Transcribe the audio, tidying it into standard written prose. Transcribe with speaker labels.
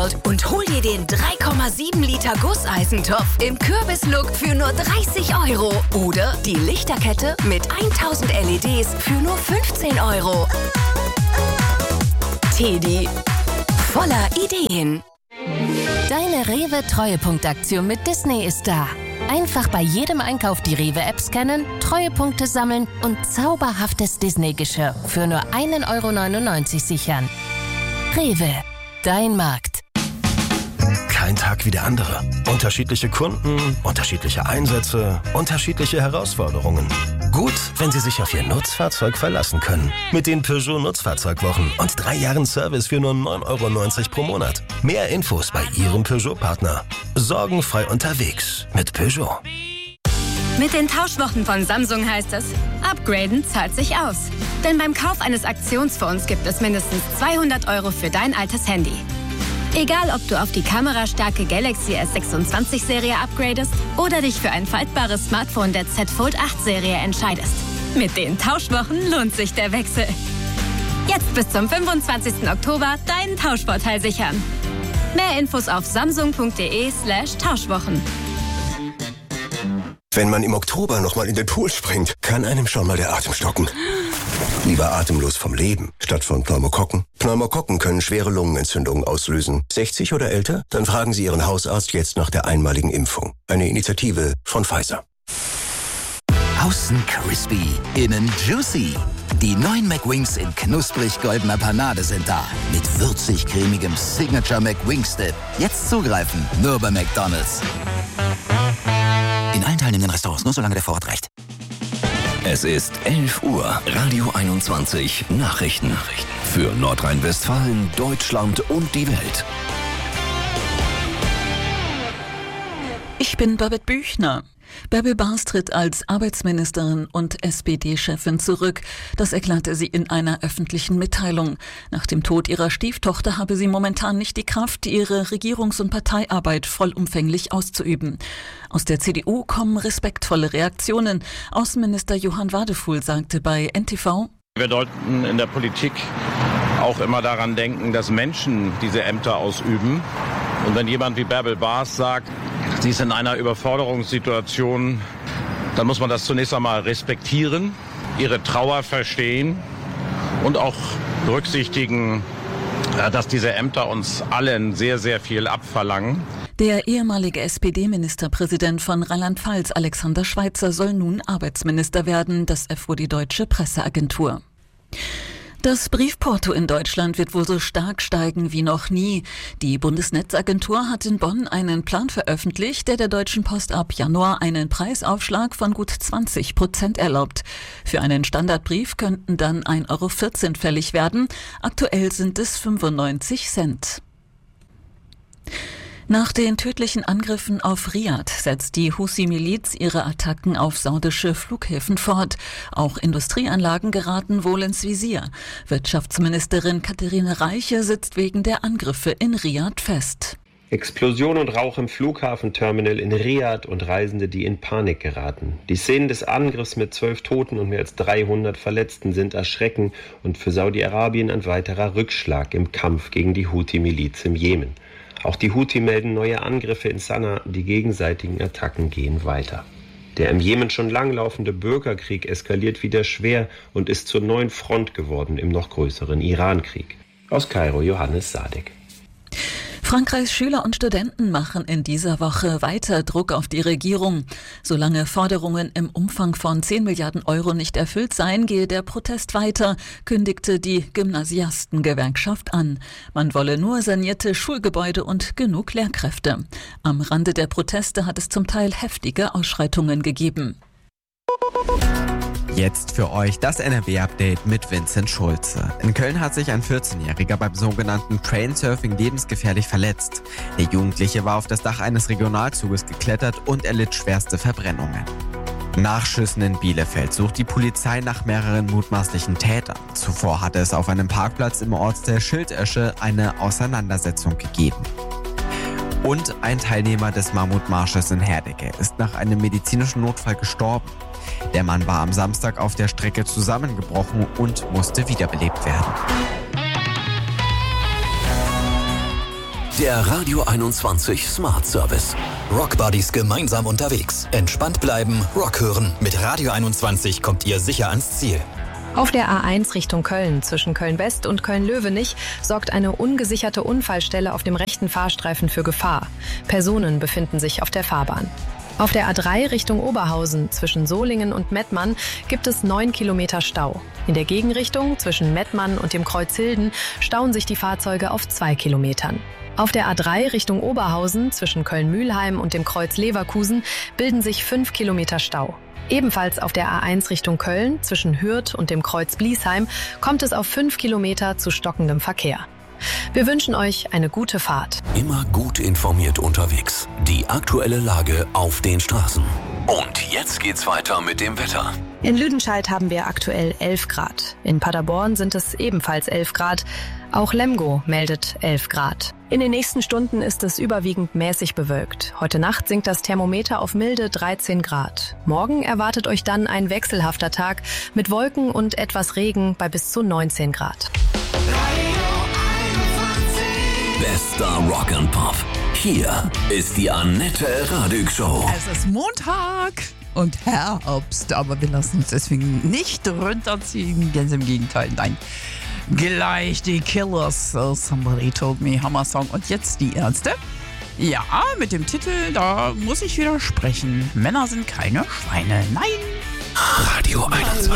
Speaker 1: und hol dir den 3,7 Liter Gusseisentopf im Kürbislook für nur 30 Euro. Oder die Lichterkette mit 1000 LEDs für nur 15 Euro. Teddy, voller Ideen. Deine Rewe-Treuepunktaktion mit Disney ist da. Einfach bei jedem Einkauf die Rewe-App scannen, Treuepunkte sammeln und zauberhaftes Disney-Geschirr für nur 1,99 € sichern. Rewe, dein Markt.
Speaker 2: Kein Tag wie der andere. Unterschiedliche Kunden, unterschiedliche Einsätze, unterschiedliche Herausforderungen. Gut, wenn Sie sich auf Ihr Nutzfahrzeug verlassen können. Mit den Peugeot Nutzfahrzeugwochen und 3 Jahren Service für nur 9,90 € pro Monat. Mehr Infos bei Ihrem Peugeot-Partner. Sorgenfrei unterwegs mit Peugeot.
Speaker 3: Mit den Tauschwochen von Samsung heißt es, upgraden zahlt sich aus. Denn beim Kauf eines Aktionsphones gibt es mindestens 200 € für dein altes Handy. Egal, ob du auf die kamerastarke Galaxy S26-Serie upgradest oder dich für ein faltbares Smartphone der Z Fold 8-Serie entscheidest. Mit den Tauschwochen lohnt sich der Wechsel. Jetzt bis zum 25. Oktober deinen Tauschvorteil sichern. Mehr Infos auf samsung.de/Tauschwochen.
Speaker 4: Wenn man im Oktober nochmal in den Pool springt, kann einem schon mal der Atem stocken. Lieber atemlos vom Leben, statt von Pneumokokken. Pneumokokken können schwere Lungenentzündungen auslösen. 60 oder älter? Dann fragen Sie Ihren Hausarzt jetzt nach der einmaligen Impfung. Eine Initiative von Pfizer.
Speaker 5: Außen crispy, innen juicy. Die neuen McWings in knusprig-goldener Panade sind da. Mit würzig-cremigem Signature McWings-Dip. Jetzt zugreifen, nur bei McDonald's. In allen teilnehmenden Restaurants, nur solange der Vorrat reicht.
Speaker 6: Es ist 11 Uhr, Radio 21 Nachrichten. Für Nordrhein-Westfalen, Deutschland und die Welt.
Speaker 7: Ich bin Babette Büchner. Bärbel Bas tritt als Arbeitsministerin und SPD-Chefin zurück. Das erklärte sie in einer öffentlichen Mitteilung. Nach dem Tod ihrer Stieftochter habe sie momentan nicht die Kraft, ihre Regierungs- und Parteiarbeit vollumfänglich auszuüben. Aus der CDU kommen respektvolle Reaktionen. Außenminister Johann Wadefuhl sagte bei NTV:
Speaker 8: Wir sollten in der Politik auch immer daran denken, dass Menschen diese Ämter ausüben. Und wenn jemand wie Bärbel Bas sagt, sie ist in einer Überforderungssituation, dann muss man das zunächst einmal respektieren, ihre Trauer verstehen und auch berücksichtigen, dass diese Ämter uns allen sehr, sehr viel abverlangen.
Speaker 7: Der ehemalige SPD-Ministerpräsident von Rheinland-Pfalz, Alexander Schweitzer, soll nun Arbeitsminister werden. Das erfuhr die Deutsche Presseagentur. Das Briefporto in Deutschland wird wohl so stark steigen wie noch nie. Die Bundesnetzagentur hat in Bonn einen Plan veröffentlicht, der Deutschen Post ab Januar einen Preisaufschlag von gut 20% erlaubt. Für einen Standardbrief könnten dann 1,14 € fällig werden. Aktuell sind es 95 Cent. Nach den tödlichen Angriffen auf Riad setzt die Husi-Miliz ihre Attacken auf saudische Flughäfen fort. Auch Industrieanlagen geraten wohl ins Visier. Wirtschaftsministerin Katharina Reiche sitzt wegen der Angriffe in Riad fest.
Speaker 9: Explosion und Rauch im Flughafenterminal in Riad und Reisende, die in Panik geraten. Die Szenen des Angriffs mit 12 Toten und mehr als 300 Verletzten sind erschreckend und für Saudi-Arabien ein weiterer Rückschlag im Kampf gegen die Houthi-Miliz im Jemen. Auch die Houthi melden neue Angriffe in Sanaa, die gegenseitigen Attacken gehen weiter. Der im Jemen schon langlaufende Bürgerkrieg eskaliert wieder schwer und ist zur neuen Front geworden im noch größeren Irankrieg. Aus Kairo Johannes Sadek.
Speaker 7: Frankreichs Schüler und Studenten machen in dieser Woche weiter Druck auf die Regierung. Solange Forderungen im Umfang von 10 Milliarden € nicht erfüllt seien, gehe der Protest weiter, kündigte die Gymnasiastengewerkschaft an. Man wolle nur sanierte Schulgebäude und genug Lehrkräfte. Am Rande der Proteste hat es zum Teil heftige Ausschreitungen gegeben.
Speaker 10: Jetzt für euch das NRW-Update mit Vincent Schulze. In Köln hat sich ein 14-Jähriger beim sogenannten Trainsurfing lebensgefährlich verletzt. Der Jugendliche war auf das Dach eines Regionalzuges geklettert und erlitt schwerste Verbrennungen. Nach Schüssen in Bielefeld sucht die Polizei nach mehreren mutmaßlichen Tätern. Zuvor hatte es auf einem Parkplatz im Ortsteil Schildösche eine Auseinandersetzung gegeben. Und ein Teilnehmer des Mammutmarsches in Herdecke ist nach einem medizinischen Notfall gestorben. Der Mann war am Samstag auf der Strecke zusammengebrochen und musste wiederbelebt werden.
Speaker 6: Der Radio 21 Smart Service.
Speaker 11: Rockbuddies gemeinsam unterwegs. Entspannt bleiben, Rock hören. Mit Radio 21 kommt ihr sicher ans Ziel.
Speaker 12: Auf der A1 Richtung Köln zwischen Köln-West und Köln-Löwenich sorgt eine ungesicherte Unfallstelle auf dem rechten Fahrstreifen für Gefahr. Personen befinden sich auf der Fahrbahn. Auf der A3 Richtung Oberhausen zwischen Solingen und Mettmann gibt es 9 Kilometer Stau. In der Gegenrichtung zwischen Mettmann und dem Kreuz Hilden stauen sich die Fahrzeuge auf 2 Kilometern. Auf der A3 Richtung Oberhausen zwischen Köln-Mühlheim und dem Kreuz Leverkusen bilden sich 5 Kilometer Stau. Ebenfalls auf der A1 Richtung Köln zwischen Hürth und dem Kreuz Bliesheim kommt es auf 5 Kilometer zu stockendem Verkehr. Wir wünschen euch eine gute Fahrt.
Speaker 6: Immer gut informiert unterwegs. Die aktuelle Lage auf den Straßen. Und jetzt geht's weiter mit dem Wetter.
Speaker 12: In Lüdenscheid haben wir aktuell 11 Grad. In Paderborn sind es ebenfalls 11 Grad. Auch Lemgo meldet 11 Grad. In den nächsten Stunden ist es überwiegend mäßig bewölkt. Heute Nacht sinkt das Thermometer auf milde 13 Grad. Morgen erwartet euch dann ein wechselhafter Tag mit Wolken und etwas Regen bei bis zu 19 Grad.
Speaker 6: Bester Rock and Pop. Hier ist die Annette Radig Show.
Speaker 13: Es ist Montag und Herbst, aber wir lassen uns deswegen nicht runterziehen. Ganz im Gegenteil, nein. Gleich die Killers. Somebody Told Me, Hammer-Song. Und jetzt die Ärzte. Ja, mit dem Titel, da muss ich widersprechen. Männer sind keine Schweine. Nein.
Speaker 6: Radio 21.